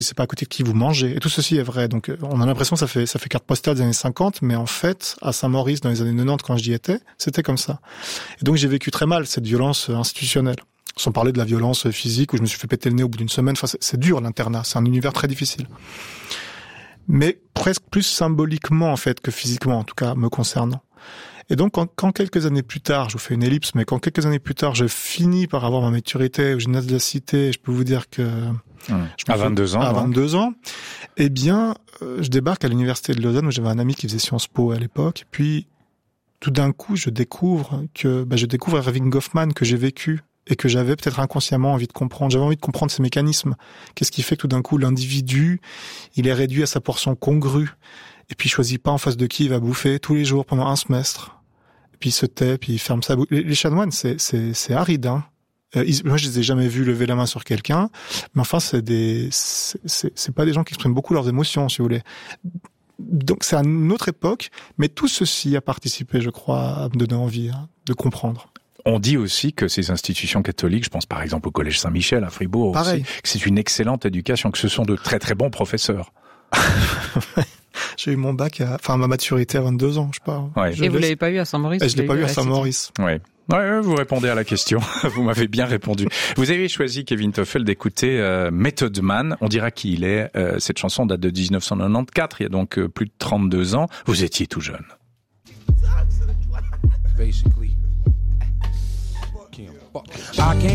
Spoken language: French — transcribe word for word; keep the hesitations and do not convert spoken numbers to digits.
c'est pas à côté de qui vous mangez. Et tout ceci est vrai. Donc, on a l'impression que ça fait, ça fait carte postale des années cinquante, mais en fait, à Saint-Maurice, dans les années quatre-vingt-dix, quand j'y étais, c'était comme ça. Et donc, j'ai vécu très mal cette violence institutionnelle. Sans parler de la violence physique où je me suis fait péter le nez au bout d'une semaine. Enfin, c'est, c'est dur, l'internat. C'est un univers très difficile. Mais presque plus symboliquement, en fait, que physiquement, en tout cas, me concernant. Et donc, quand, quand quelques années plus tard, je vous fais une ellipse, mais quand quelques années plus tard, je finis par avoir ma maturité au gymnase de la Cité, je peux vous dire que... Mmh. À vingt-deux ans. À vingt-deux ans. Eh bien, euh, je débarque à l'université de Lausanne où j'avais un ami qui faisait Sciences Po à l'époque. Et puis, tout d'un coup, je découvre que, bah, je découvre Erving Goffman que j'ai vécu et que j'avais peut-être inconsciemment envie de comprendre. J'avais envie de comprendre ces mécanismes. Qu'est-ce qui fait que tout d'un coup, l'individu, il est réduit à sa portion congrue. Et puis, il choisit pas en face de qui il va bouffer tous les jours pendant un semestre. Et puis, il se tait, puis il ferme sa bouche. Les, les chanoines, c'est, c'est, c'est aride, hein. Euh, ils, moi, je les ai jamais vus lever la main sur quelqu'un. Mais enfin, c'est des, c'est, c'est, c'est pas des gens qui expriment beaucoup leurs émotions, si vous voulez. Donc, c'est à une autre époque. Mais tout ceci a participé, je crois, à me donner envie, hein, de comprendre. On dit aussi que ces institutions catholiques, je pense par exemple au Collège Saint-Michel à Fribourg, aussi, que c'est une excellente éducation, que ce sont de très très bons professeurs. J'ai eu mon bac, à, enfin ma maturité à vingt-deux ans, je sais pas. Ouais. Je Et vous laisse... l'avez pas eu à Saint-Maurice? Et je l'ai pas eu à Saint-Maurice. Ouais. Ouais, vous répondez à la question. Vous m'avez bien répondu. Vous avez choisi, Kevin Toffel, d'écouter euh, Method Man. On dira qui il est. Euh, cette chanson date de dix-neuf cent quatre-vingt-quatorze. Il y a donc euh, plus de trente-deux ans. Vous étiez tout jeune. Basically. I can't